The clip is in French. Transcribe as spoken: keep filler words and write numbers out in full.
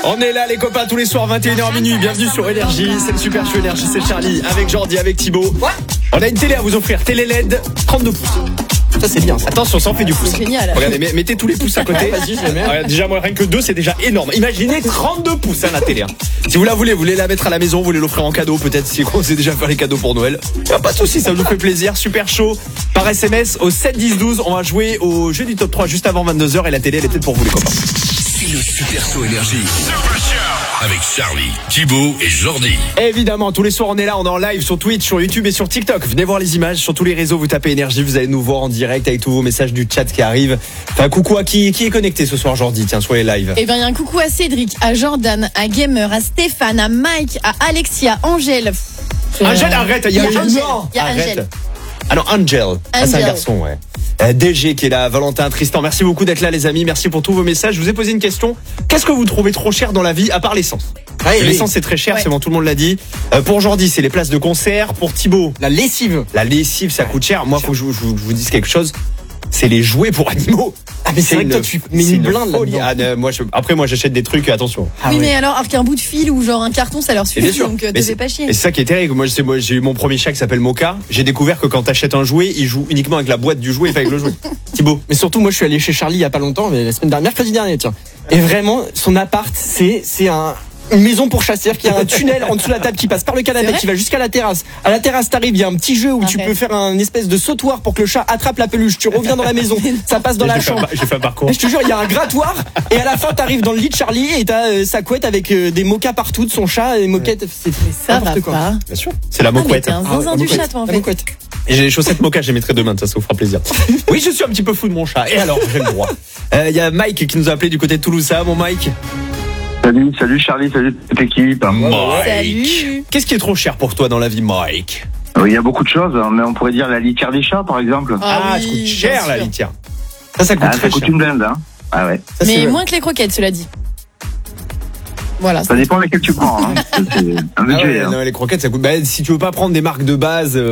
On est là les copains tous les soirs vingt et une heures minuit. Bienvenue sur Énergie. C'est le Super Show Énergie, c'est Charlie avec Jordi, avec Thibaut. On a une télé à vous offrir, télé L E D trente-deux pouces. Ça c'est bien. Attention, ça en fait du pouce. C'est génial. Regardez, mettez tous les pouces à côté. Vas-y, je la mets. Déjà moi rien que deux, c'est déjà énorme. Imaginez trente-deux pouces hein, la télé. Hein. Si vous la voulez, vous voulez la mettre à la maison, vous voulez l'offrir en cadeau, peut-être si on sait déjà faire les cadeaux pour Noël. Bah, pas de soucis, ça nous fait plaisir. Super chaud par S M S au sept dix douze. On va jouer au jeu du top trois juste avant vingt-deux heures et la télé elle est peut-être pour vous les copains. C'est le Super Show Énergie. Avec Charlie, Thibaut et Jordi. Évidemment, tous les soirs on est là, on est en live sur Twitch, sur YouTube et sur TikTok. Venez voir les images sur tous les réseaux, vous tapez Énergie, vous allez nous voir en direct avec tous vos messages du chat qui arrivent. Enfin, coucou à qui, qui est connecté ce soir, Jordi, tiens, sur les lives. Eh bien, il y a un coucou à Cédric, à Jordan, à Gamer, à Stéphane, à Mike, à Alexia, Angèle. Angèle, arrête, il y a, Il y a un Angèle. non, Il y a arrête. Angèle. Ah non, Angel. Ah, c'est un Angel. garçon, ouais. Euh, D G qui est là, Valentin, Tristan, merci beaucoup d'être là les amis, merci pour tous vos messages. Je vous ai posé une question, qu'est-ce que vous trouvez trop cher dans la vie à part l'essence? Ouais, L'essence c'est très cher, Ouais. c'est bon, tout le monde l'a dit. Euh, pour Jordi, c'est les places de concert. Pour Thibaut, La lessive. la lessive ça coûte cher. Moi, faut que je, vous- je vous je vous dise quelque chose. C'est les jouets pour animaux. Ah, mais c'est vrai que toi, tu mets c'est une blinde folie. là-dedans. Ah, euh, moi, je- après, moi, j'achète des trucs. Attention. Ah oui, ouais. mais alors, alors qu'un bout de fil ou genre un carton, ça leur Et suffit, bien sûr. donc euh, Mais te c'est- fais pas chier. Et c'est ça qui est terrible. Moi, je sais, moi, j'ai eu mon premier chat qui s'appelle Moka. J'ai découvert que quand t'achètes un jouet, il joue uniquement avec la boîte du jouet et pas avec le jouet. Thibaut. Mais surtout, moi, je suis allé chez Charlie il y a pas longtemps, mais la semaine dernière, mercredi dernier, tiens. Et vraiment, son appart, c'est, c'est un, une maison pour chasser, c'est-à-dire qu'il y a un tunnel en dessous de la table qui passe par le C'est canapé, vrai qui va jusqu'à la terrasse. À la terrasse, t'arrives, il y a un petit jeu où tu Arrête. peux faire un espèce de sautoir pour que le chat attrape la peluche. Tu reviens dans la maison, ça passe dans la J'ai fait un chambre. par- J'ai fait un parcours. Et je te jure, il y a un grattoir, et à la fin, t'arrives dans le lit de Charlie, et t'as euh, sa couette avec euh, des moquas partout de son chat, et moquettes, c'est Ça va n'importe quoi. pas. Bien sûr. C'est la Ah, mais moquette. t'es un Ah ouais, zinzin la du moquette. chat, toi, en La fait. moquette. Et j'ai les chaussettes Moka, je les mettrai demain, ça, ça vous fera plaisir. Oui, je suis un petit peu fou de mon chat. Et alors, j'ai le droit. Il y a Mike qui nous a appelé du côté de Toulouse. Ça va, mon Mike? Salut, salut Charlie, salut toute l'équipe. Salut. Qu'est-ce qui est trop cher pour toi dans la vie, Mike? Euh, Il y a beaucoup de choses, hein, mais on pourrait dire la litière des chats par exemple. Ah, oui, ça coûte bien cher, la sûr. litière. Ça, ça coûte Ah, très ça coûte cher. une blinde. Hein. Ah ouais. Ça, c'est Mais vrai. moins que les croquettes, cela dit. Voilà. Ça dépend lesquelles tu prends. Hein. C'est un Ah budget. ouais, hein. non, les croquettes, ça coûte. Bah, si tu veux pas prendre des marques de base. euh,